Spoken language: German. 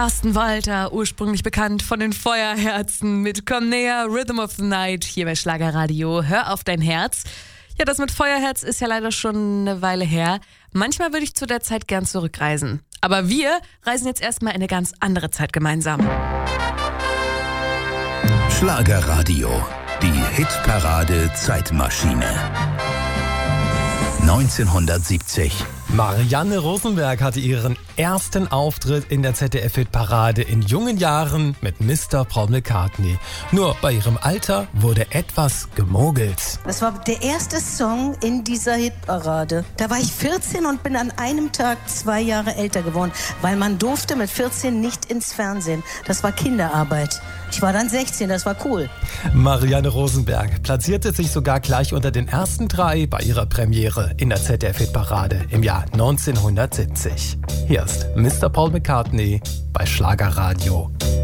Carsten Walter, ursprünglich bekannt von den Feuerherzen mit Komm näher, Rhythm of the Night, hier bei Schlagerradio. Hör auf dein Herz. Ja, das mit Feuerherz ist ja leider schon eine Weile her. Manchmal würde ich zu der Zeit gern zurückreisen. Aber wir reisen jetzt erstmal in eine ganz andere Zeit gemeinsam. Schlagerradio, die Hitparade Zeitmaschine. 1970. Marianne Rosenberg hatte ihren ersten Auftritt in der ZDF-Hitparade in jungen Jahren mit Mr. Paul McCartney. Nur bei ihrem Alter wurde etwas gemogelt. Das war der erste Song in dieser Hitparade. Da war ich 14 und bin an einem Tag 2 Jahre älter geworden, weil man durfte mit 14 nicht ins Fernsehen. Das war Kinderarbeit. Ich war dann 16, das war cool. Marianne Rosenberg platzierte sich sogar gleich unter den ersten 3 bei ihrer Premiere in der ZDF-Hitparade im Jahr 1970. Hier ist Mr. Paul McCartney bei Schlagerradio.